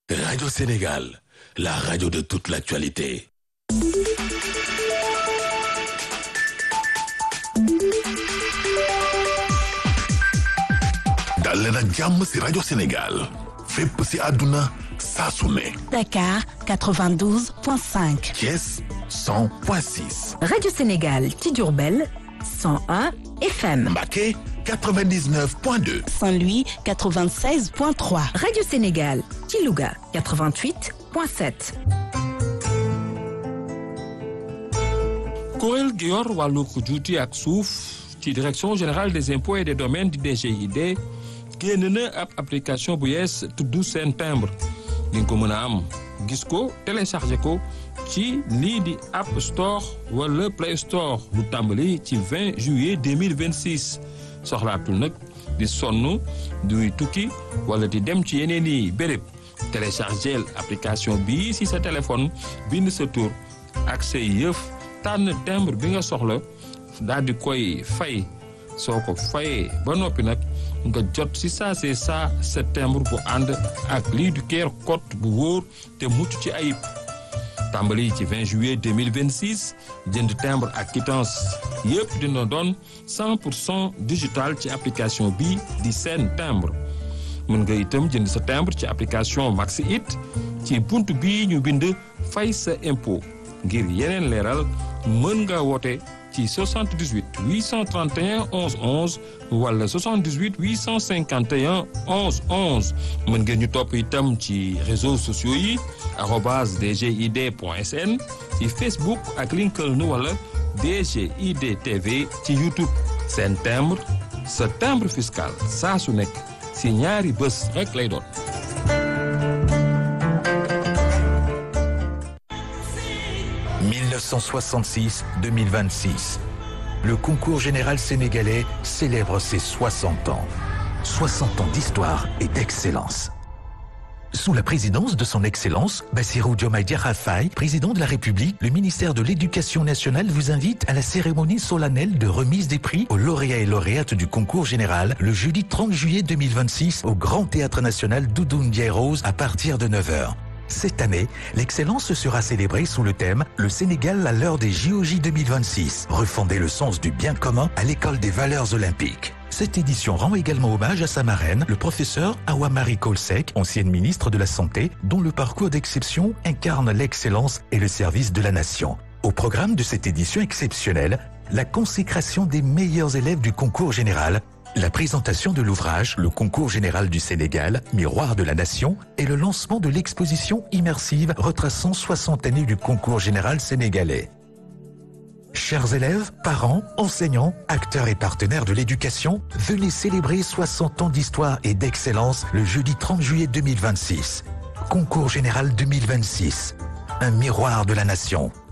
Radio Sénégal, la radio de toute l'actualité. dal leen ak jàmm ci Radio Sénégal fépp ci àdduna saa su ne. Dakar 92.5. Thiès 100.6. Radio Sénégal ci Diourbel 101 FM. Mbacké 99.2. Saint-Louis 96.3. Radio Sénégal ci Louga 88.7. kuréel gi yor wàllu juuti ak suuf ci direction générale des impôts et des domaines di DGID génn na ab application bu yees tudd seen timbre di nga ko mën a am gis ko téléchargé ko ci lii di App Store wala Play Store lu tàmbali ci 20 juillet 2026 soxlaatul nag di sonn duy tukki wala di dem ci yeneen i béréb téléchargé application bii si sa téléphone bind sa tur ak say yëf tànn timbre bi nga soxla daal di koy fay soo ko fayee ba noppi nag nga jot si saa see saa sa timbre bu ànd ak lii du QR code bu wóor te mucc ci ayib tàmbali ci 20 juillet 2026 jënd timbre ak quittance yëpp dina doon 100% digital ci application bi di seen timbre mën nga itam jënd sa timbre ci application Maxi It ci buntu bii ñu bind fay sa impôt ngir yeneen leeral mën nga woote ci 78 831 11 11 wala 78 851 11 11 mën ngeen ñu topp itam ci réseaux sociaux yi @dgid.sn ci Facebook ak LinkedIn wala DGID TV ci YouTube seen timbre sa timbre fiscal saa su nekk si ñaari bés rek lay doon. « 1966-2026. Le concours général sénégalais célèbre ses 60 ans. 60 ans d'histoire et d'excellence. Sous la présidence de son Excellence, Bassirou Diomaye Diakhar Faye, président de la République, le ministère de l'Éducation nationale vous invite à la cérémonie solennelle de remise des prix aux lauréats et lauréates du concours général le jeudi 30 juillet 2026 au Grand Théâtre National Doudou Ndiaye Rose à partir de 9h. Cette année, l'excellence sera célébrée sous le thème « Le Sénégal à l'heure des JOJ 2026 », refonder le sens du bien commun à l'école des valeurs olympiques. Cette édition rend également hommage à sa marraine, le professeur Awa Marie Coll Seck, ancienne ministre de la Santé, dont le parcours d'exception incarne l'excellence et le service de la nation. Au programme de cette édition exceptionnelle, la consécration des meilleurs élèves du concours général, la présentation de l'ouvrage Le concours général du Sénégal, miroir de la nation, et le lancement de l'exposition immersive retraçant 60 années du concours général sénégalais. Chers élèves, parents, enseignants, acteurs et partenaires de l'éducation, venez célébrer 60 ans d'histoire et d'excellence le jeudi 30 juillet 2026. Concours général 2026, un miroir de la nation.